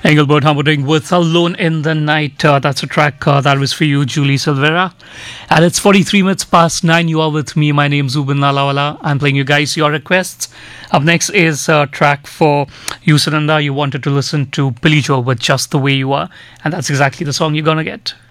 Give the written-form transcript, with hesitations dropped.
Engelbert Humperdinck with Alone in the Night. That's a track that was for you, Julie Silvera. And it's 43 minutes past 9. You are with me. My name's Zubin Nalawala. I'm playing you guys your requests. Up next is a track for you, Sunanda. You wanted to listen to Billy Joel with Just the Way You Are. And that's exactly the song you're going to get.